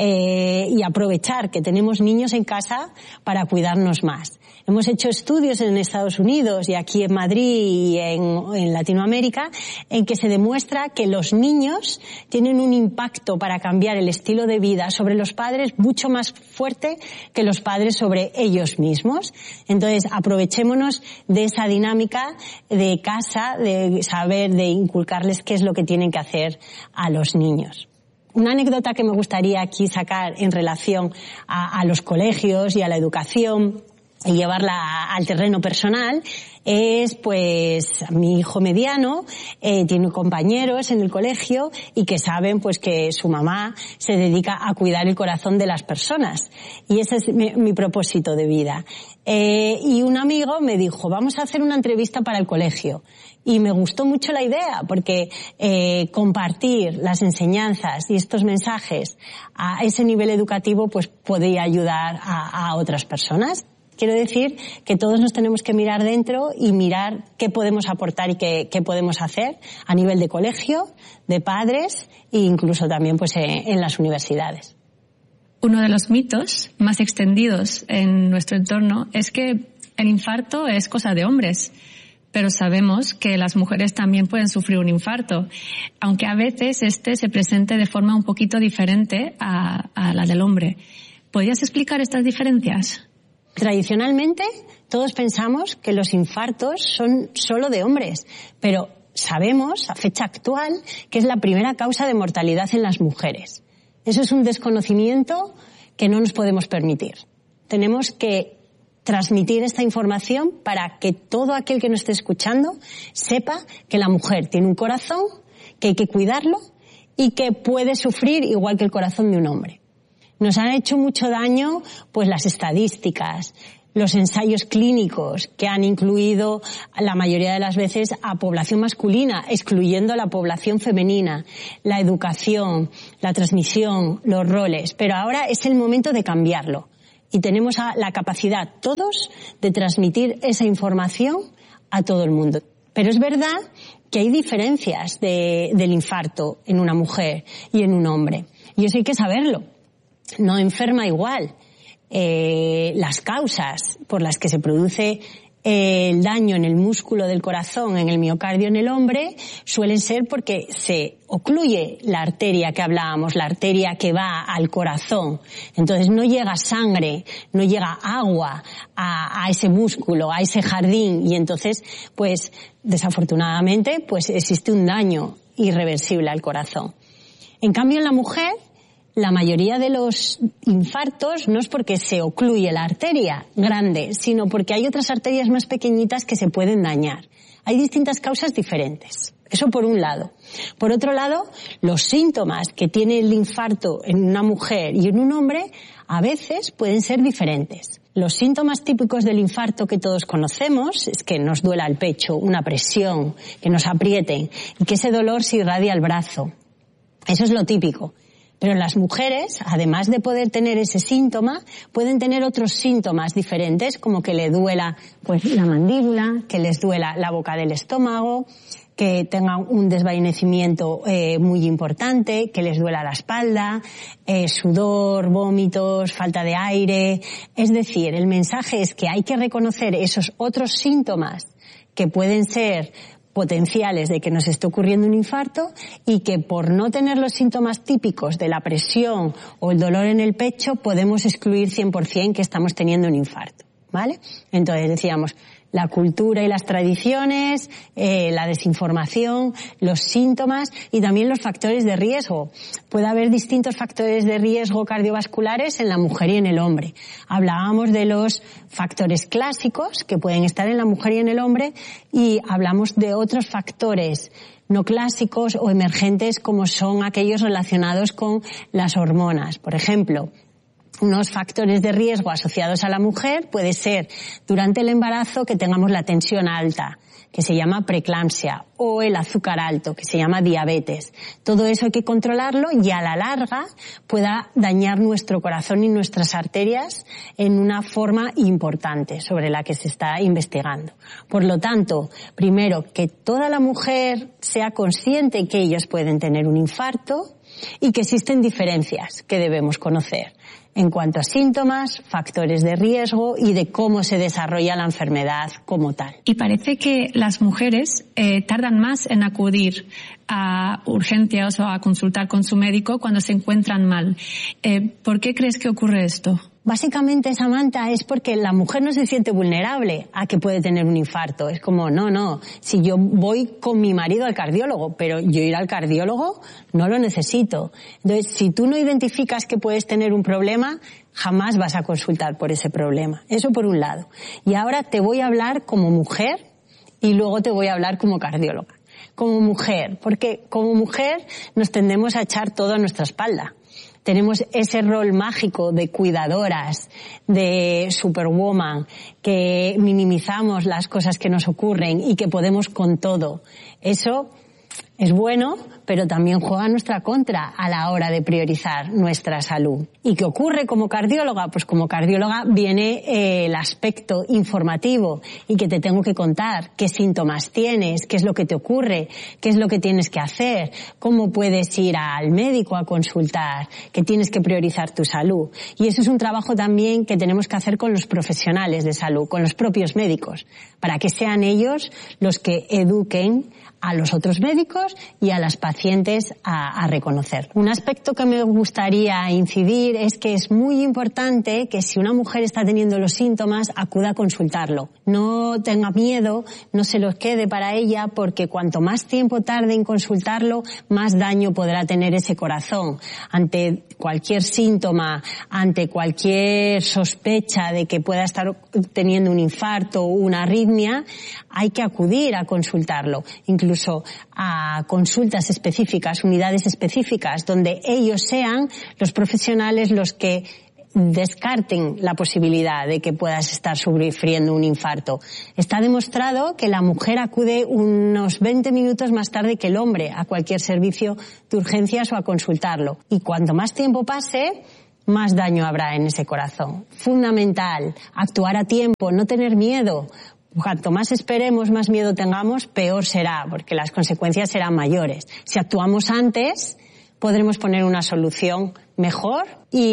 Speaker 12: eh, y aprovechar que tenemos niños en casa para cuidarnos más. Hemos hecho estudios en Estados Unidos y aquí en Madrid y en, en Latinoamérica en que se demuestra que los niños tienen un impacto para cambiar el estilo de vida sobre los padres mucho más fuerte que los padres sobre ellos mismos. Entonces, aprovechémonos de esa dinámica de casa, de saber, de inculcarles qué es lo que tienen que hacer a los niños. Una anécdota que me gustaría aquí sacar en relación a, a los colegios y a la educación y llevarla al terreno personal es, pues, mi hijo mediano eh, tiene compañeros en el colegio y que saben, pues, que su mamá se dedica a cuidar el corazón de las personas. Y ese es mi, mi propósito de vida. Eh, y un amigo me dijo, vamos a hacer una entrevista para el colegio. Y me gustó mucho la idea, porque eh, compartir las enseñanzas y estos mensajes a ese nivel educativo, pues, podría ayudar a, a otras personas. Quiero decir que todos nos tenemos que mirar dentro y mirar qué podemos aportar y qué, qué podemos hacer a nivel de colegio, de padres e incluso también pues en, en las universidades.
Speaker 11: Uno de los mitos más extendidos en nuestro entorno es que el infarto es cosa de hombres, pero sabemos que las mujeres también pueden sufrir un infarto, aunque a veces este se presente de forma un poquito diferente a, a la del hombre. ¿Podrías explicar estas diferencias?
Speaker 12: Tradicionalmente, todos pensamos que los infartos son solo de hombres, pero sabemos, a fecha actual, que es la primera causa de mortalidad en las mujeres. Eso es un desconocimiento que no nos podemos permitir. Tenemos que transmitir esta información para que todo aquel que nos esté escuchando sepa que la mujer tiene un corazón, que hay que cuidarlo y que puede sufrir igual que el corazón de un hombre. Nos han hecho mucho daño pues las estadísticas, los ensayos clínicos que han incluido la mayoría de las veces a población masculina, excluyendo a la población femenina, la educación, la transmisión, los roles. Pero ahora es el momento de cambiarlo y tenemos la capacidad todos de transmitir esa información a todo el mundo. Pero es verdad que hay diferencias de, del infarto en una mujer y en un hombre. Y eso hay que saberlo. No enferma igual. Eh, las causas por las que se produce el daño en el músculo del corazón, en el miocardio en el hombre, suelen ser porque se ocluye la arteria que hablábamos, la arteria que va al corazón. Entonces no llega sangre, no llega agua a, a ese músculo, a ese jardín, y entonces, pues, desafortunadamente, pues existe un daño irreversible al corazón. En cambio, en la mujer, la mayoría de los infartos no es porque se ocluye la arteria grande, sino porque hay otras arterias más pequeñitas que se pueden dañar. Hay distintas causas diferentes. Eso por un lado. Por otro lado, los síntomas que tiene el infarto en una mujer y en un hombre a veces pueden ser diferentes. Los síntomas típicos del infarto que todos conocemos es que nos duela el pecho, una presión, que nos aprieten y que ese dolor se irradia al brazo. Eso es lo típico. Pero las mujeres, además de poder tener ese síntoma, pueden tener otros síntomas diferentes, como que le duela pues la mandíbula, que les duela la boca del estómago, que tengan un desvanecimiento eh, muy importante, que les duela la espalda, eh, sudor, vómitos, falta de aire. Es decir, el mensaje es que hay que reconocer esos otros síntomas que pueden ser potenciales de que nos esté ocurriendo un infarto y que por no tener los síntomas típicos de la presión o el dolor en el pecho podemos excluir cien por ciento que estamos teniendo un infarto, ¿vale? Entonces decíamos, la cultura y las tradiciones, eh, la desinformación, los síntomas y también los factores de riesgo. Puede haber distintos factores de riesgo cardiovasculares en la mujer y en el hombre. Hablábamos de los factores clásicos que pueden estar en la mujer y en el hombre y hablamos de otros factores no clásicos o emergentes como son aquellos relacionados con las hormonas. Por ejemplo, unos factores de riesgo asociados a la mujer puede ser durante el embarazo que tengamos la tensión alta, que se llama preeclampsia, o el azúcar alto, que se llama diabetes. Todo eso hay que controlarlo y a la larga pueda dañar nuestro corazón y nuestras arterias en una forma importante sobre la que se está investigando. Por lo tanto, primero, que toda la mujer sea consciente que ellos pueden tener un infarto y que existen diferencias que debemos conocer en cuanto a síntomas, factores de riesgo y de cómo se desarrolla la enfermedad como tal.
Speaker 11: Y parece que las mujeres eh, tardan más en acudir a urgencias o a consultar con su médico cuando se encuentran mal. Eh, ¿Por qué crees que ocurre esto?
Speaker 12: Básicamente, Samantha, es porque la mujer no se siente vulnerable a que puede tener un infarto. Es como, no, no, si yo voy con mi marido al cardiólogo, pero yo ir al cardiólogo no lo necesito. Entonces, si tú no identificas que puedes tener un problema, jamás vas a consultar por ese problema. Eso por un lado. Y ahora te voy a hablar como mujer y luego te voy a hablar como cardióloga. Como mujer, porque como mujer nos tendemos a echar todo a nuestra espalda. Tenemos ese rol mágico de cuidadoras, de superwoman, que minimizamos las cosas que nos ocurren y que podemos con todo. Eso es bueno, pero también juega en nuestra contra a la hora de priorizar nuestra salud. ¿Y qué ocurre como cardióloga? Pues como cardióloga viene eh, el aspecto informativo y que te tengo que contar qué síntomas tienes, qué es lo que te ocurre, qué es lo que tienes que hacer, cómo puedes ir al médico a consultar, que tienes que priorizar tu salud. Y eso es un trabajo también que tenemos que hacer con los profesionales de salud, con los propios médicos, para que sean ellos los que eduquen a los otros médicos y a las pacientes a, a reconocer. Un aspecto que me gustaría incidir es que es muy importante que si una mujer está teniendo los síntomas, acuda a consultarlo. No tenga miedo, no se los quede para ella, porque cuanto más tiempo tarde en consultarlo, más daño podrá tener ese corazón. Ante cualquier síntoma, ante cualquier sospecha de que pueda estar teniendo un infarto o una arritmia, hay que acudir a consultarlo. Incluso a a consultas específicas, unidades específicas, donde ellos sean los profesionales los que descarten la posibilidad de que puedas estar sufriendo un infarto. Está demostrado que la mujer acude unos veinte minutos más tarde que el hombre a cualquier servicio de urgencias o a consultarlo. Y cuanto más tiempo pase, más daño habrá en ese corazón. Fundamental, actuar a tiempo, no tener miedo. Cuanto más esperemos, más miedo tengamos, peor será, porque las consecuencias serán mayores. Si actuamos antes, podremos poner una solución mejor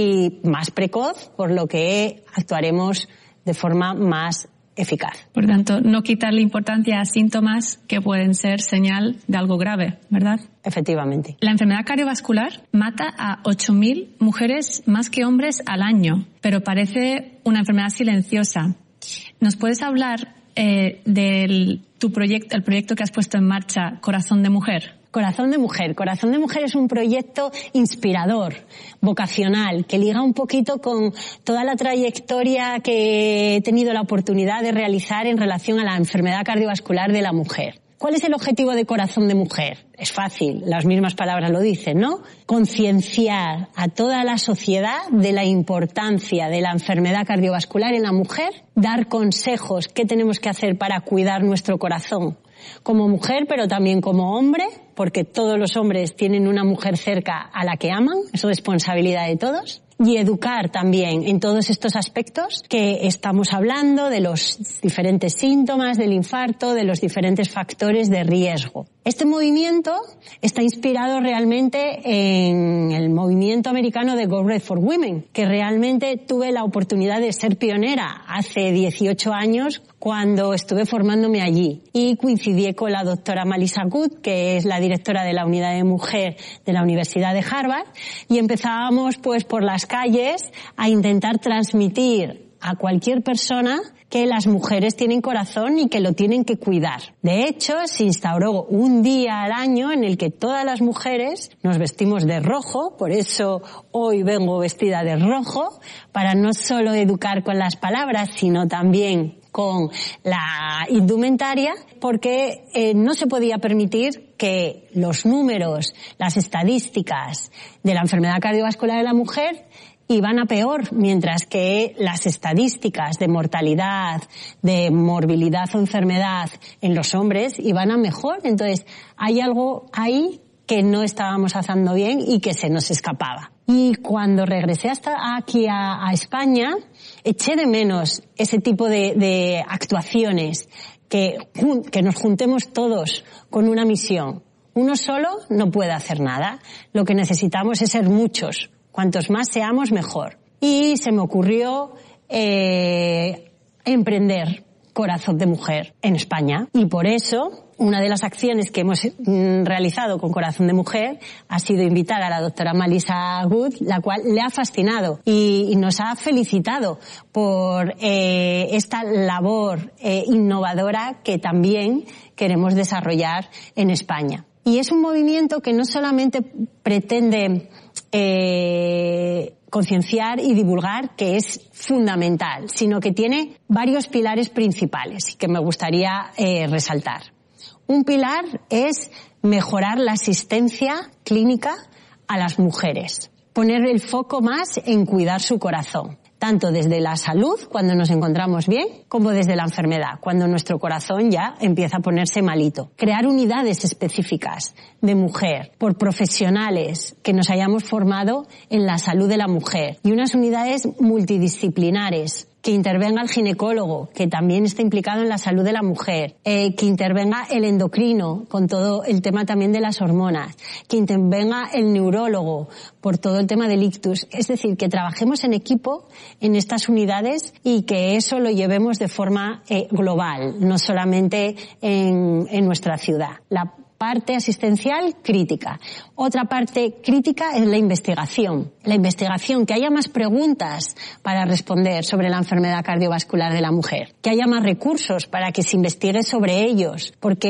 Speaker 12: y más precoz, por lo que actuaremos de forma más eficaz.
Speaker 11: Por tanto, no quitarle importancia a síntomas que pueden ser señal de algo grave, ¿verdad?
Speaker 12: Efectivamente.
Speaker 11: La enfermedad cardiovascular mata a ocho mil mujeres más que hombres al año, pero parece una enfermedad silenciosa. ¿Nos puedes hablar eh, del tu proyecto, el proyecto que has puesto en marcha, Corazón de Mujer?
Speaker 12: Corazón de Mujer. Corazón de Mujer es un proyecto inspirador, vocacional, que liga un poquito con toda la trayectoria que he tenido la oportunidad de realizar en relación a la enfermedad cardiovascular de la mujer. ¿Cuál es el objetivo de Corazón de Mujer? Es fácil, las mismas palabras lo dicen, ¿no? Concienciar a toda la sociedad de la importancia de la enfermedad cardiovascular en la mujer, dar consejos qué tenemos que hacer para cuidar nuestro corazón como mujer, pero también como hombre, porque todos los hombres tienen una mujer cerca a la que aman, es responsabilidad de todos. Y educar también en todos estos aspectos que estamos hablando, de los diferentes síntomas del infarto, de los diferentes factores de riesgo. Este movimiento está inspirado realmente en el movimiento americano de Go Red for Women, que realmente tuve la oportunidad de ser pionera hace dieciocho años cuando estuve formándome allí. Y coincidí con la doctora Melissa Good, que es la directora de la unidad de mujer de la Universidad de Harvard, y empezábamos pues por las calles a intentar transmitir a cualquier persona que las mujeres tienen corazón y que lo tienen que cuidar. De hecho, se instauró un día al año en el que todas las mujeres nos vestimos de rojo, por eso hoy vengo vestida de rojo, para no solo educar con las palabras, sino también con la indumentaria, porque eh, no se podía permitir que los números, las estadísticas de la enfermedad cardiovascular de la mujer iban a peor, mientras que las estadísticas de mortalidad, de morbilidad o enfermedad en los hombres iban a mejor. Entonces, hay algo ahí que no estábamos haciendo bien y que se nos escapaba. Y cuando regresé hasta aquí a, a España, eché de menos ese tipo de, de actuaciones, que, que nos juntemos todos con una misión. Uno solo no puede hacer nada. Lo que necesitamos es ser muchos. Cuantos más seamos, mejor. Y se me ocurrió eh, emprender Corazón de Mujer en España. Y por eso, una de las acciones que hemos mm, realizado con Corazón de Mujer ha sido invitar a la doctora Melissa Good, la cual le ha fascinado y, y nos ha felicitado por eh, esta labor eh, innovadora que también queremos desarrollar en España. Y es un movimiento que no solamente pretende eh, concienciar y divulgar, que es fundamental, sino que tiene varios pilares principales que me gustaría eh, resaltar. Un pilar es mejorar la asistencia clínica a las mujeres, poner el foco más en cuidar su corazón, tanto desde la salud, cuando nos encontramos bien, como desde la enfermedad, cuando nuestro corazón ya empieza a ponerse malito. Crear unidades específicas de mujer por profesionales que nos hayamos formado en la salud de la mujer y unas unidades multidisciplinares, que intervenga el ginecólogo, que también está implicado en la salud de la mujer, eh, que intervenga el endocrino con todo el tema también de las hormonas, que intervenga el neurólogo por todo el tema del ictus. Es decir, que trabajemos en equipo en estas unidades y que eso lo llevemos de forma eh, global, no solamente en, en nuestra ciudad. La parte asistencial crítica. Otra parte crítica es la investigación. La investigación, que haya más preguntas para responder sobre la enfermedad cardiovascular de la mujer, que haya más recursos para que se investigue sobre ellos, porque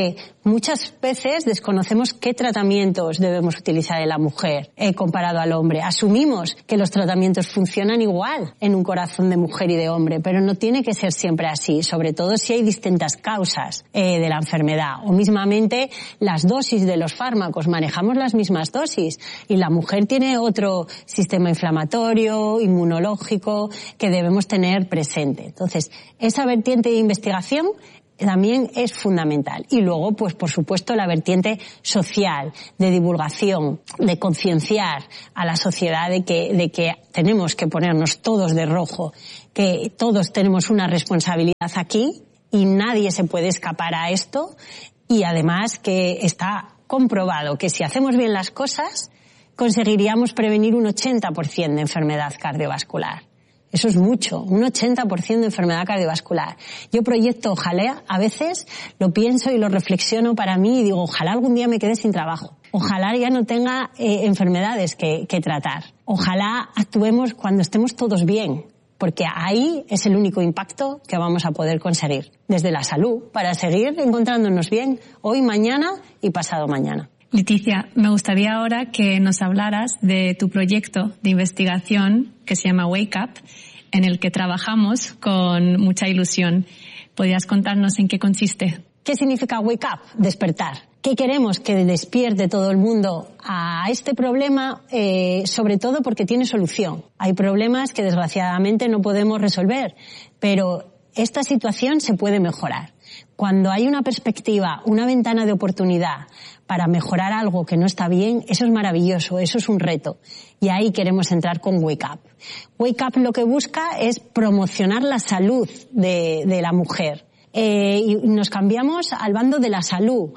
Speaker 12: Muchas veces desconocemos qué tratamientos debemos utilizar en la mujer eh, comparado al hombre. Asumimos que los tratamientos funcionan igual en un corazón de mujer y de hombre, pero no tiene que ser siempre así, sobre todo si hay distintas causas eh, de la enfermedad. O mismamente las dosis de los fármacos, manejamos las mismas dosis y la mujer tiene otro sistema inflamatorio, inmunológico que debemos tener presente. Entonces, esa vertiente de investigación también es fundamental. Y luego, pues por supuesto, la vertiente social, de divulgación, de concienciar a la sociedad de que, de que tenemos que ponernos todos de rojo, que todos tenemos una responsabilidad aquí y nadie se puede escapar a esto. Y además que está comprobado que si hacemos bien las cosas, conseguiríamos prevenir un ochenta por ciento de enfermedad cardiovascular. Eso es mucho, un ochenta por ciento de enfermedad cardiovascular. Yo proyecto, ojalá, a veces lo pienso y lo reflexiono para mí y digo, ojalá algún día me quede sin trabajo. Ojalá ya no tenga eh, enfermedades que, que tratar. Ojalá actuemos cuando estemos todos bien, porque ahí es el único impacto que vamos a poder conseguir. Desde la salud, para seguir encontrándonos bien hoy, mañana y pasado mañana.
Speaker 11: Leticia, me gustaría ahora que nos hablaras de tu proyecto de investigación que se llama Wake Up, en el que trabajamos con mucha ilusión. ¿Podrías contarnos en qué consiste?
Speaker 12: ¿Qué significa Wake Up? Despertar. ¿Qué queremos? Que despierte todo el mundo a este problema, eh, sobre todo porque tiene solución. Hay problemas que desgraciadamente no podemos resolver, pero esta situación se puede mejorar. Cuando hay una perspectiva, una ventana de oportunidad para mejorar algo que no está bien, eso es maravilloso, eso es un reto. Y ahí queremos entrar con Wake Up. Wake Up lo que busca es promocionar la salud de, de la mujer. Eh, y nos cambiamos al bando de la salud.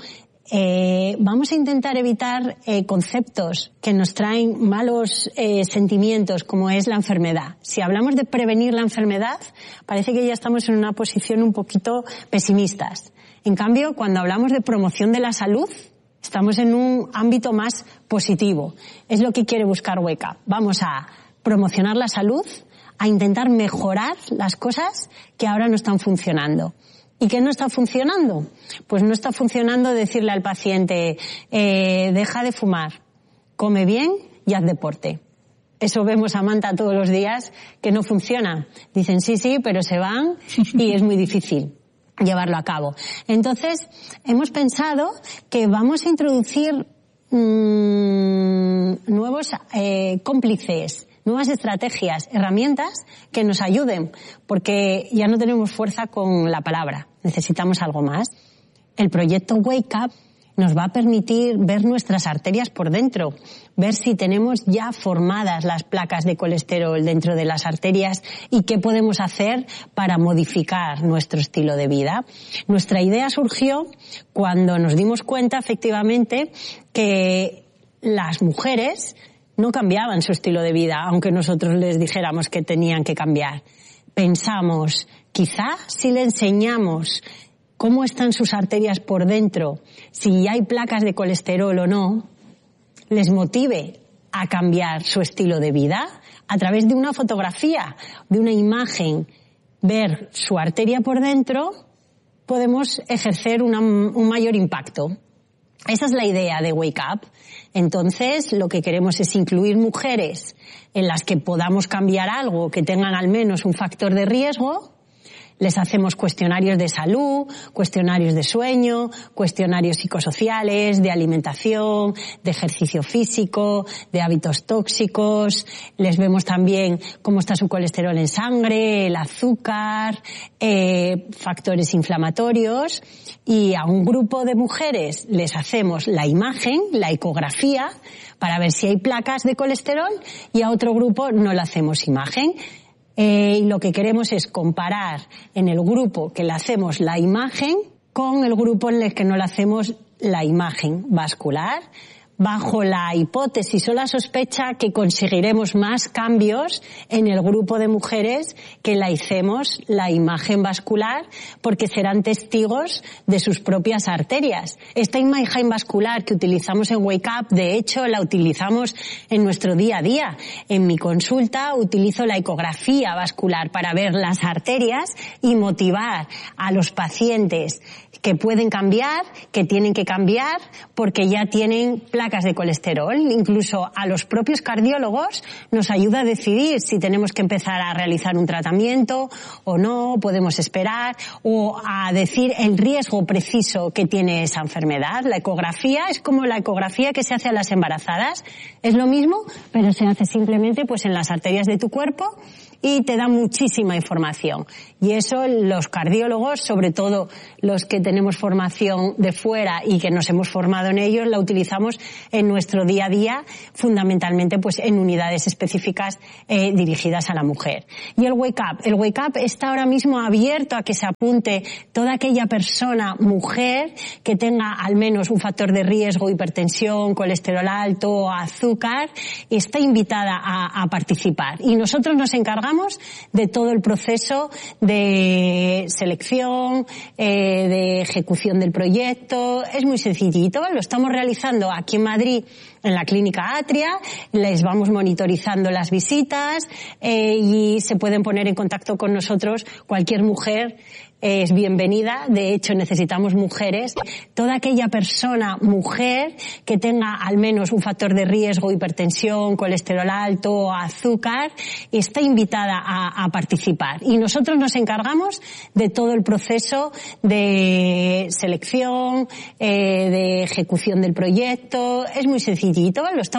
Speaker 12: Eh, vamos a intentar evitar eh, conceptos que nos traen malos eh, sentimientos, como es la enfermedad. Si hablamos de prevenir la enfermedad, parece que ya estamos en una posición un poquito pesimistas. En cambio, cuando hablamos de promoción de la salud, estamos en un ámbito más positivo. Es lo que quiere buscar Wake Up. Vamos a promocionar la salud, a intentar mejorar las cosas que ahora no están funcionando. ¿Y qué no está funcionando? Pues no está funcionando decirle al paciente, eh, deja de fumar, come bien y haz deporte. Eso vemos a Manta todos los días que no funciona. Dicen sí, sí, pero se van y es muy difícil llevarlo a cabo. Entonces, hemos pensado que vamos a introducir mmm, nuevos eh, cómplices, nuevas estrategias, herramientas que nos ayuden, porque ya no tenemos fuerza con la palabra, necesitamos algo más. El proyecto Wake Up nos va a permitir ver nuestras arterias por dentro, ver si tenemos ya formadas las placas de colesterol dentro de las arterias y qué podemos hacer para modificar nuestro estilo de vida. Nuestra idea surgió cuando nos dimos cuenta, efectivamente, que las mujeres no cambiaban su estilo de vida, aunque nosotros les dijéramos que tenían que cambiar. Pensamos, quizá si le enseñamos cómo están sus arterias por dentro, si hay placas de colesterol o no, les motive a cambiar su estilo de vida a través de una fotografía, de una imagen, ver su arteria por dentro, podemos ejercer una, un mayor impacto. Esa es la idea de Wake Up. Entonces, lo que queremos es incluir mujeres en las que podamos cambiar algo, que tengan al menos un factor de riesgo. Les hacemos cuestionarios de salud, cuestionarios de sueño, cuestionarios psicosociales, de alimentación, de ejercicio físico, de hábitos tóxicos. Les vemos también cómo está su colesterol en sangre, el azúcar, eh, factores inflamatorios. Y a un grupo de mujeres les hacemos la imagen, la ecografía, para ver si hay placas de colesterol, y a otro grupo no le hacemos imagen. Eh, y lo que queremos es comparar en el grupo que le hacemos la imagen con el grupo en el que no le hacemos la imagen vascular. bajo la hipótesis o la sospecha que conseguiremos más cambios en el grupo de mujeres que laicemos la imagen vascular, porque serán testigos de sus propias arterias. Esta imagen vascular que utilizamos en Wake Up, de hecho, la utilizamos en nuestro día a día. En mi consulta utilizo la ecografía vascular para ver las arterias y motivar a los pacientes que pueden cambiar, que tienen que cambiar, porque ya tienen placas de colesterol. Incluso a los propios cardiólogos nos ayuda a decidir si tenemos que empezar a realizar un tratamiento o no, podemos esperar, o a decir el riesgo preciso que tiene esa enfermedad. La ecografía es como la ecografía que se hace a las embarazadas. Es lo mismo, pero se hace simplemente pues en las arterias de tu cuerpo y te da muchísima información. Y eso los cardiólogos, sobre todo los que tenemos formación de fuera y que nos hemos formado en ellos, la utilizamos en nuestro día a día, fundamentalmente pues en unidades específicas eh, dirigidas a la mujer. Y el Wake Up. El Wake Up está ahora mismo abierto a que se apunte toda aquella persona, mujer, que tenga al menos un factor de riesgo, hipertensión, colesterol alto, azúcar, y está invitada a, a participar. Y nosotros nos encargamos de todo el proceso de selección, eh, de ejecución del proyecto. Es muy sencillito, lo estamos realizando aquí en Madrid en la Clínica Atria, les vamos monitorizando las visitas eh, y se pueden poner en contacto con nosotros cualquier mujer. Es bienvenida, de hecho necesitamos mujeres, toda aquella persona, mujer, que tenga al menos un factor de riesgo, hipertensión, colesterol alto, azúcar, está invitada a, a participar. Y nosotros nos encargamos de todo el proceso de selección, eh, de ejecución del proyecto. Es muy sencillito, lo estamos